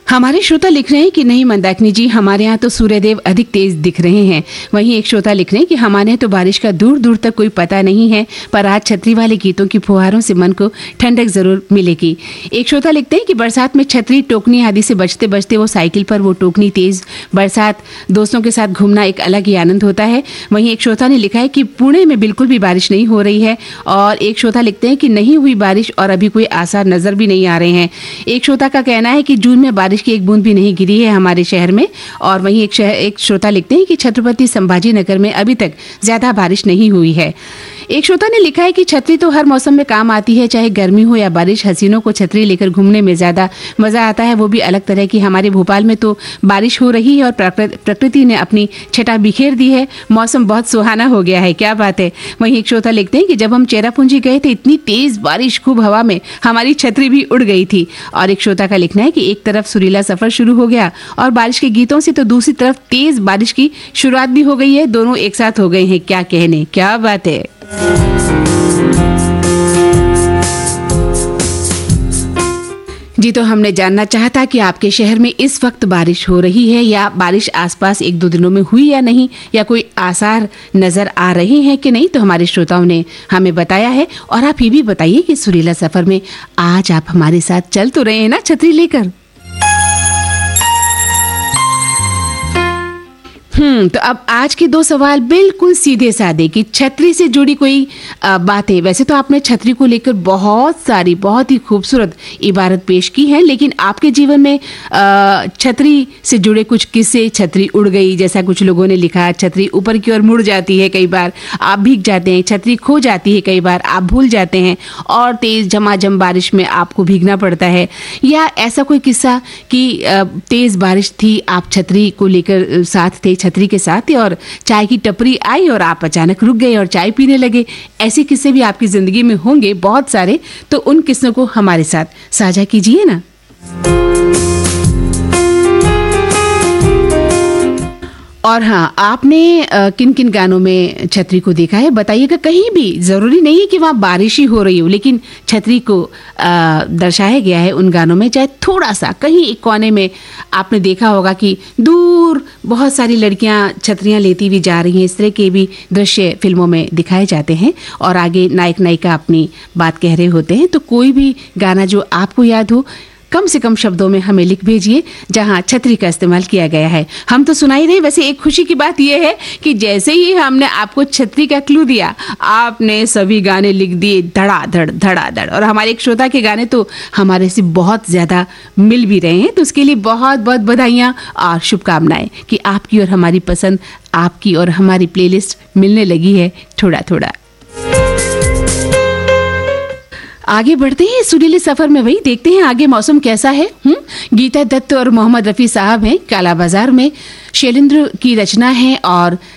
हमारे श्रोता लिख रहे हैं कि नहीं मंदाकिनी जी, हमारे यहाँ तो सूर्यदेव अधिक तेज दिख रहे हैं। वहीं एक श्रोता लिख रहे हैं कि हमारे यहाँ तो बारिश का दूर दूर तक कोई पता नहीं है, पर आज छतरी वाले गीतों की फुहारों से मन को ठंडक जरूर मिलेगी। एक श्रोता लिखते हैं कि बरसात में छतरी टोकनी आदि से बचते बचते वो साइकिल पर वो टोकनी तेज बरसात दोस्तों के साथ घूमना एक अलग ही आनंद होता है। वहीं एक श्रोता ने लिखा है कि पुणे में बिल्कुल भी बारिश नहीं हो रही है, और एक श्रोता लिखते हैं कि नहीं हुई बारिश और अभी कोई आसार नजर भी नहीं आ रहे हैं। एक श्रोता का कहना है कि जून में बारिश की एक बूंद भी नहीं गिरी है हमारे शहर में। और वहीं एक श्रोता लिखते हैं कि छत्रपति संभाजी नगर में अभी तक ज्यादा बारिश नहीं हुई है। एक श्रोता ने लिखा है कि छतरी तो हर मौसम में काम आती है, चाहे गर्मी हो या बारिश। हसीनों को छतरी लेकर घूमने में ज्यादा मजा आता है, वो भी अलग तरह की। हमारे भोपाल में तो बारिश हो रही है और प्रकृति ने अपनी छटा बिखेर दी है, मौसम बहुत सुहाना हो गया है। क्या बात है। वहीं एक श्रोता लिखते हैं कि जब हम चेरापूंजी गए थे, इतनी तेज बारिश, खूब हवा में हमारी छतरी भी उड़ गई थी। और एक श्रोता का लिखना है कि एक तरफ सुरीला सफर शुरू हो गया और बारिश के गीतों से, तो दूसरी तरफ तेज बारिश की शुरुआत भी हो गई है, दोनों एक साथ हो गए हैं। क्या कहने, क्या बात है। जी, तो हमने जानना चाहता कि आपके शहर में इस वक्त बारिश हो रही है या बारिश आसपास एक दो दिनों में हुई या नहीं, या कोई आसार नजर आ रहे हैं कि नहीं। तो हमारे श्रोताओं ने हमें बताया है। और आप ये भी बताइए कि सुरीला सफर में आज आप हमारे साथ चल तो रहे हैं ना छतरी लेकर। तो अब आज के दो सवाल बिल्कुल सीधे साधे कि छतरी से जुड़ी कोई बातें। वैसे तो आपने छतरी को लेकर बहुत सारी बहुत ही खूबसूरत इबारत पेश की है, लेकिन आपके जीवन में छतरी से जुड़े कुछ किस्से, छतरी उड़ गई जैसा कुछ लोगों ने लिखा, छतरी ऊपर की ओर मुड़ जाती है, कई बार आप भीग जाते हैं, छतरी खो जाती है, कई बार आप भूल जाते हैं और तेज झमाझम बारिश में आपको भीगना पड़ता है। या ऐसा कोई किस्सा कि तेज बारिश थी, आप छतरी को लेकर साथ थे, छतरी के साथ, और चाय की टपरी आई और आप अचानक रुक गए और चाय पीने लगे। ऐसे किस्से भी आपकी जिंदगी में होंगे बहुत सारे, तो उन किस्सों को हमारे साथ साझा कीजिए ना। और हाँ, आपने किन किन गानों में छतरी को देखा है बताइएगा। कहीं भी जरूरी नहीं है कि वहाँ बारिश ही हो रही हो, लेकिन छतरी को दर्शाया गया है उन गानों में। चाहे थोड़ा सा कहीं एक कोने में आपने देखा होगा कि दूर बहुत सारी लड़कियां छतरियां लेती हुई जा रही हैं, इस तरह के भी दृश्य फिल्मों में दिखाए जाते हैं और आगे नायक नायिका अपनी बात कह रहे होते हैं। तो कोई भी गाना जो आपको याद हो, कम से कम शब्दों में हमें लिख भेजिए जहां छतरी का इस्तेमाल किया गया है। हम तो सुनाई रहे। वैसे एक खुशी की बात यह है कि जैसे ही हमने आपको छतरी का क्लू दिया, आपने सभी गाने लिख दिए धड़ाधड़ धड़ाधड़। और हमारे एक श्रोता के गाने तो हमारे से बहुत ज्यादा मिल भी रहे हैं, तो उसके लिए बहुत बहुत बधाइयां और शुभकामनाएं कि आपकी और हमारी पसंद, आपकी और हमारी प्लेलिस्ट मिलने लगी है थोड़ा थोड़ा। आगे बढ़ते हैं सुरीले सफर में, वही देखते हैं आगे मौसम कैसा है। गीता दत्त और मोहम्मद रफी साहब हैं, काला बाजार में। शैलेंद्र की रचना है और